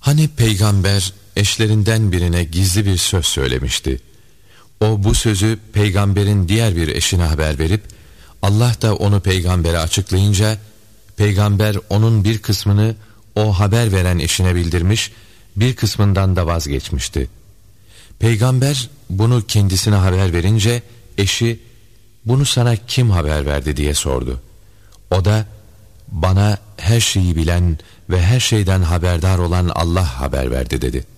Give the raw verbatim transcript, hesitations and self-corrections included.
Hani peygamber eşlerinden birine gizli bir söz söylemişti. O bu sözü peygamberin diğer bir eşine haber verip Allah da onu peygambere açıklayınca peygamber onun bir kısmını o haber veren eşine bildirmiş, bir kısmından da vazgeçmişti. Peygamber bunu kendisine haber verince eşi bunu sana kim haber verdi diye sordu. O da bana her şeyi bilen ve her şeyden haberdar olan Allah haber verdi dedi.